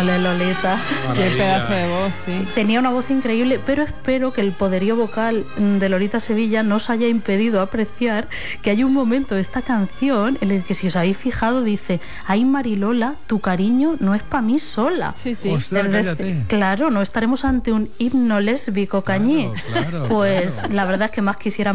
Ole, Lolita. Qué pedazo de voz, sí. Tenía una voz increíble, pero espero que el poderío vocal de Lolita Sevilla no os haya impedido apreciar que hay un momento de esta canción en el que, si os habéis fijado, dice: ay, Marilola, tu cariño no es para mí sola. Sí, sí. Ostras, cállate. Claro, no estaremos ante un himno lésbico cañí. Claro, pues claro. la verdad es que más quisiera